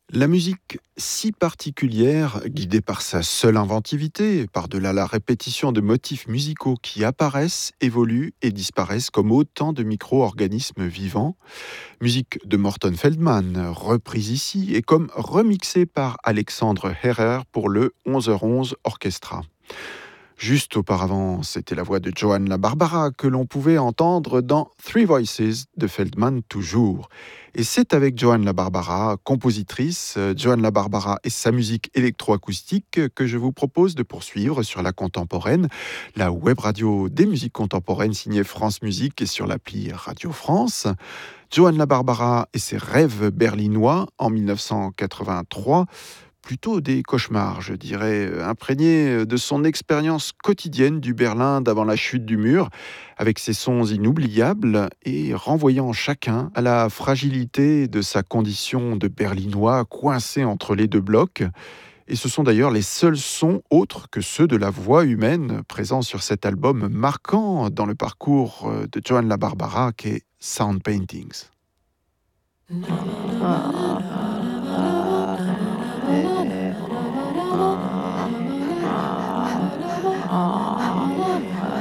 La musique si particulière, guidée par sa seule inventivité, par-delà la répétition de motifs musicaux qui apparaissent, évoluent et disparaissent comme autant de micro-organismes vivants, musique de Morton Feldman, reprise ici et comme remixée par Alexandre Herrer pour le 11h11 Orchestra. Juste auparavant, c'était la voix de Johann La Barbara que l'on pouvait entendre dans Three Voices de Feldman toujours. Et c'est avec Johann La Barbara, compositrice, Johann La Barbara et sa musique électroacoustique que je vous propose de poursuivre sur la contemporaine, la web radio des musiques contemporaines signée France Musique et sur l'appli Radio France. Johann La Barbara et ses rêves berlinois en 1983, plutôt des cauchemars, je dirais, imprégné de son expérience quotidienne du Berlin d'avant la chute du mur, avec ses sons inoubliables et renvoyant chacun à la fragilité de sa condition de Berlinois coincé entre les deux blocs. Et ce sont d'ailleurs les seuls sons autres que ceux de la voix humaine présents sur cet album marquant dans le parcours de Johann La Barbara qu'est Sound Paintings. Ah.